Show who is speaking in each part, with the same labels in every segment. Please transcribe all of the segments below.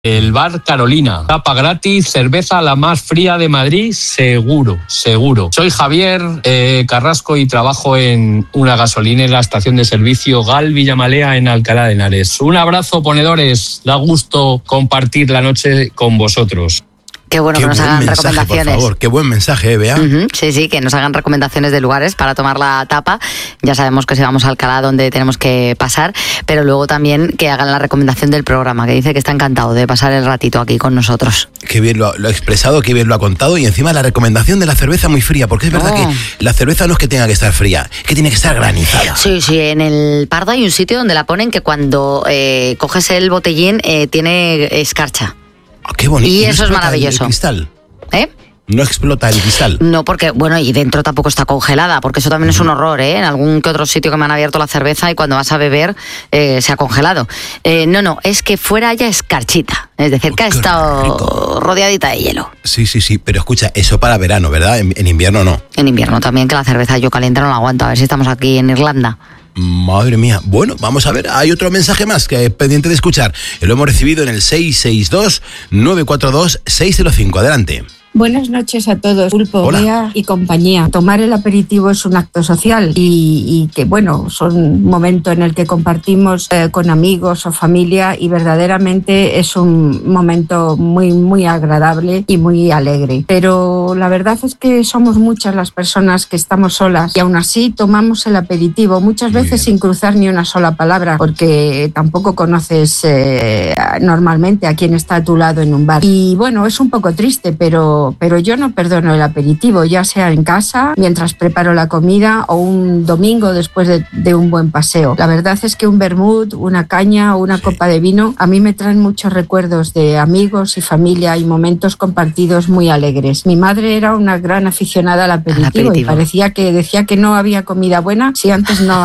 Speaker 1: El bar Carolina, tapa gratis, cerveza la más fría de Madrid, seguro. Soy Javier Carrasco y trabajo en una gasolinera, estación de servicio Gal Villamalea en Alcalá de Henares. Un abrazo, ponedores, da gusto compartir la noche con vosotros.
Speaker 2: Qué bueno que nos hagan recomendaciones.
Speaker 3: Por favor, qué buen mensaje, Bea.
Speaker 2: Sí, que nos hagan recomendaciones de lugares para tomar la tapa. Ya sabemos que si vamos a Alcalá, donde tenemos que pasar, pero luego también que hagan la recomendación del programa, que dice que está encantado de pasar el ratito aquí con nosotros.
Speaker 3: Qué bien lo ha expresado, qué bien lo ha contado, y encima la recomendación de la cerveza muy fría, porque es verdad que la cerveza no es que tenga que estar fría, es que tiene que estar granizada.
Speaker 2: Sí, en el Pardo hay un sitio donde la ponen que cuando coges el botellín tiene escarcha.
Speaker 3: Qué bonito.
Speaker 2: Y eso es maravilloso.
Speaker 3: ¿El cristal?
Speaker 2: ¿Eh?
Speaker 3: No explota el cristal.
Speaker 2: No, porque, bueno, y dentro tampoco está congelada, porque eso también es un horror, ¿eh? En algún que otro sitio que me han abierto la cerveza y cuando vas a beber se ha congelado. No, es que fuera haya escarchita. Es decir, que ha estado rodeadita de hielo.
Speaker 3: Sí, pero escucha, eso para verano, ¿verdad? En invierno no.
Speaker 2: En invierno también, que la cerveza yo caliente no la aguanto. A ver si estamos aquí en Irlanda.
Speaker 3: Madre mía. Bueno, vamos a ver, hay otro mensaje más que es pendiente de escuchar. Lo hemos recibido en el 662-942-605. Adelante.
Speaker 4: Buenas noches a todos, Pulpo,
Speaker 3: Hola.
Speaker 4: Bea y compañía. Tomar el aperitivo es un acto social y que, bueno, son un momento en el que compartimos con amigos o familia y verdaderamente es un momento muy, muy agradable y muy alegre. Pero la verdad es que somos muchas las personas que estamos solas y aún así tomamos el aperitivo, muchas veces sin cruzar ni una sola palabra, porque tampoco conoces normalmente a quien está a tu lado en un bar. Y bueno, es un poco triste, pero yo no perdono el aperitivo, ya sea en casa, mientras preparo la comida o un domingo después de un buen paseo. La verdad es que un vermut, una caña o una copa de vino a mí me traen muchos recuerdos de amigos y familia y momentos compartidos muy alegres. Mi madre era una gran aficionada al aperitivo y parecía que decía que no había comida buena si antes no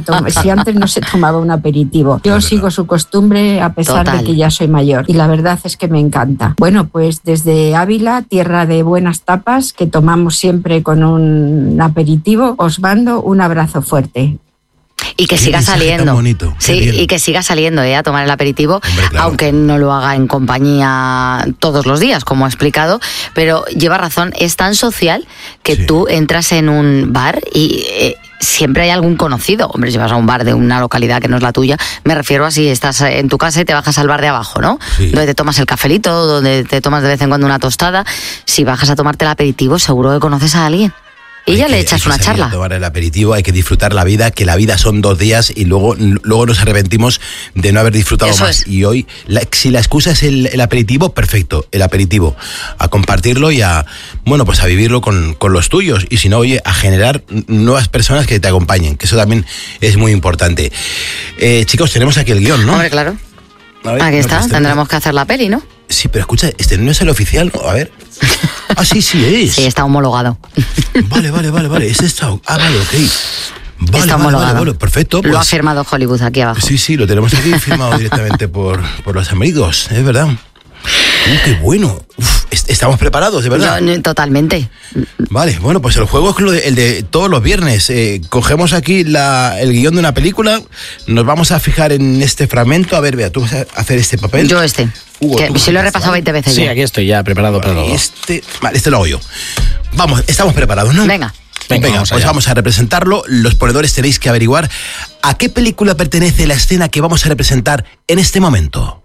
Speaker 4: se tomaba un aperitivo. Yo sigo su costumbre a pesar de que ya soy mayor y la verdad es que me encanta. Bueno, pues desde Ávila, tierra de buenas tapas que tomamos siempre con un aperitivo, os mando un abrazo fuerte.
Speaker 2: Y que siga saliendo. Y que siga saliendo a tomar el aperitivo. Hombre, claro. Aunque no lo haga en compañía todos los días, como ha explicado, pero lleva razón, es tan social que tú entras en un bar y siempre hay algún conocido. Hombre, si vas a un bar de una localidad que no es la tuya, me refiero a si estás en tu casa y te bajas al bar de abajo, ¿no? Sí. Donde te tomas el cafelito, donde te tomas de vez en cuando una tostada. Si bajas a tomarte el aperitivo, seguro que conoces a alguien. Y ya le echas una charla. Hay que
Speaker 3: tomar el aperitivo, hay que disfrutar la vida, que la vida son 2 días y luego nos arrepentimos de no haber disfrutado eso más. Y hoy, si la excusa es el aperitivo, perfecto, el aperitivo. A compartirlo y a vivirlo con los tuyos. Y si no, oye, a generar nuevas personas que te acompañen, que eso también es muy importante. Chicos, tenemos aquí el guión, ¿no?
Speaker 2: Hombre, claro. Aquí está, tendremos que hacer la peli, ¿no?
Speaker 3: Sí, pero escucha, este no es el oficial, ¿no? A ver. Ah, sí es.
Speaker 2: Sí, está homologado.
Speaker 3: Vale. Ese está. Ah, vale, ok.
Speaker 2: Está homologado.
Speaker 3: Vale, perfecto. Pues,
Speaker 2: lo ha firmado Hollywood aquí abajo.
Speaker 3: Sí, lo tenemos aquí firmado directamente por los amigos, es verdad. ¡Qué bueno! ¿Estamos preparados, de verdad?
Speaker 2: No, totalmente.
Speaker 3: Vale, bueno, pues el juego es el de todos los viernes. Cogemos aquí el guión de una película, nos vamos a fijar en este fragmento. A ver, Bea, ¿tú vas a hacer este papel?
Speaker 2: Yo Hugo, que si lo he repasado 20 veces
Speaker 5: Sí,
Speaker 2: ya.
Speaker 5: aquí estoy ya preparado para todo.
Speaker 3: Este lo hago yo. Vamos, estamos preparados, ¿no?
Speaker 2: Venga,
Speaker 3: vamos a representarlo. Los ponedores tenéis que averiguar a qué película pertenece la escena que vamos a representar en este momento.